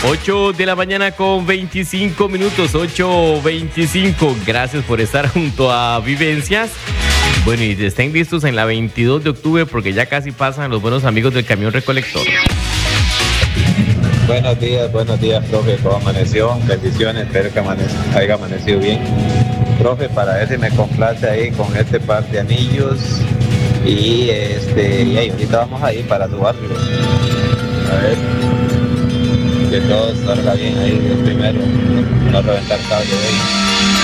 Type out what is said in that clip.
8 de la mañana con 25 minutos, 8:25. Gracias por estar junto a Vivencias. Bueno, y estén listos en la 22 de octubre porque ya casi pasan los buenos amigos del camión recolector. Buenos días, profe. ¿Cómo amaneció? Bendiciones, espero que haya amanecido bien. Profe, para ver si me complace ahí con este par de anillos. Y ahí ahorita vamos ahí para tu barrio. A ver, que todo salga bien ahí, Dios primero. No reventar cable ahí.